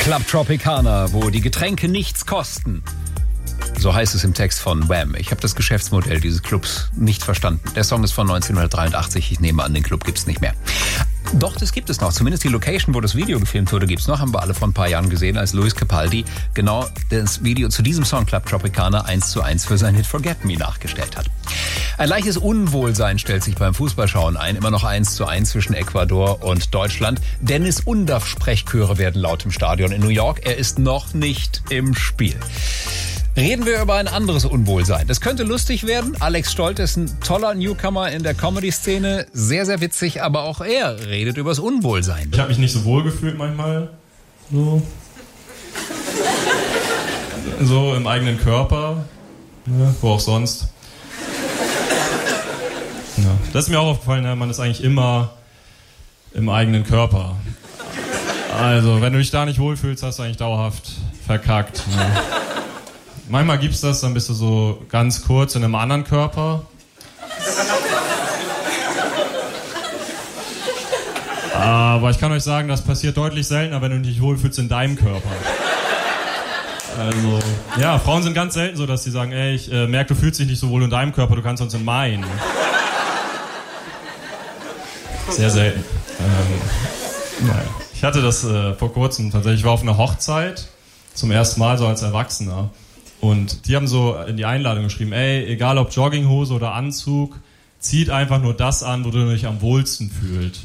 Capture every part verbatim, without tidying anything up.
Club Tropicana, wo die Getränke nichts kosten. So heißt es im Text von Wham. Ich habe das Geschäftsmodell dieses Clubs nicht verstanden. Der Song ist von neunzehnhundertdreiundachtzig. Ich nehme an, den Club gibt's nicht mehr. Doch, das gibt es noch. Zumindest die Location, wo das Video gefilmt wurde, gibt's noch. Haben wir alle vor ein paar Jahren gesehen, als Luis Capaldi genau das Video zu diesem Song Club Tropicana eins zu eins für seinen Hit Forget Me nachgestellt hat. Ein leichtes Unwohlsein stellt sich beim Fußballschauen ein. Immer noch eins zu eins zwischen Ecuador und Deutschland. Dennis Undaff Sprechchöre werden laut im Stadion in New York. Er ist noch nicht im Spiel. Reden wir über ein anderes Unwohlsein. Das könnte lustig werden. Alex Stolt ist ein toller Newcomer in der Comedy-Szene. Sehr, sehr witzig, aber auch er redet über das Unwohlsein. Ich habe mich nicht so wohl gefühlt manchmal. So. So im eigenen Körper. Ne, wo auch sonst. Ja. Das ist mir auch aufgefallen, ne? Man ist eigentlich immer im eigenen Körper. Also, wenn du dich da nicht wohlfühlst, hast du eigentlich dauerhaft verkackt. Ne? Manchmal gibt's das, dann bist du so ganz kurz in einem anderen Körper. Aber ich kann euch sagen, das passiert deutlich seltener, wenn du dich wohlfühlst in deinem Körper. Also, ja, Frauen sind ganz selten so, dass sie sagen, ey, ich äh, merke, du fühlst dich nicht so wohl in deinem Körper, du kannst uns in meinen. Sehr selten. Ähm, naja. Ich hatte das äh, vor kurzem tatsächlich, ich war auf einer Hochzeit, zum ersten Mal so als Erwachsener. Und die haben so in die Einladung geschrieben, ey, egal ob Jogginghose oder Anzug, zieht einfach nur das an, wo du dich am wohlsten fühlst.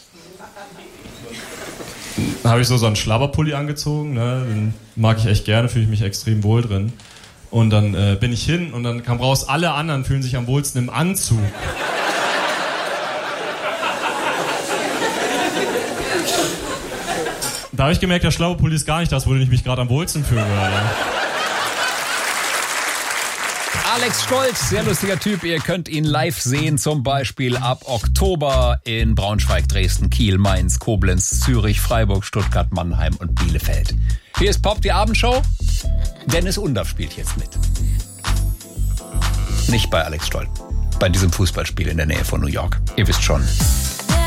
Da habe ich so, so einen Schlabberpulli angezogen, ne? Den mag ich echt gerne, fühle ich mich extrem wohl drin. Und dann äh, bin ich hin und dann kam raus, alle anderen fühlen sich am wohlsten im Anzug. Da habe ich gemerkt, der Schlabberpulli ist gar nicht das, wo ich mich gerade am wohlsten fühlen würde. Alex Stolz, sehr lustiger Typ. Ihr könnt ihn live sehen, zum Beispiel ab Oktober in Braunschweig, Dresden, Kiel, Mainz, Koblenz, Zürich, Freiburg, Stuttgart, Mannheim und Bielefeld. Hier ist Pop, die Abendshow. Dennis Undaff spielt jetzt mit. Nicht bei Alex Stolz, bei diesem Fußballspiel in der Nähe von New York. Ihr wisst schon.